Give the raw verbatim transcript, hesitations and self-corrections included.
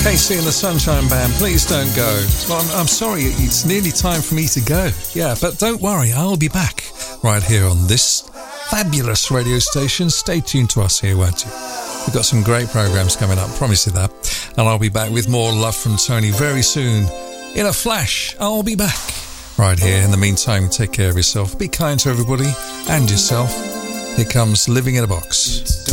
K C and the Sunshine Band, please don't go. Well, I'm, I'm sorry, it's nearly time for me to go. Yeah, but don't worry, I'll be back right here on this fabulous radio station. Stay tuned to us here, won't you? We've got some great programmes coming up, promise you that. And I'll be back with more love from Tony very soon. In a flash, I'll be back right here. In the meantime, take care of yourself. Be kind to everybody and yourself. Here comes Living in a Box.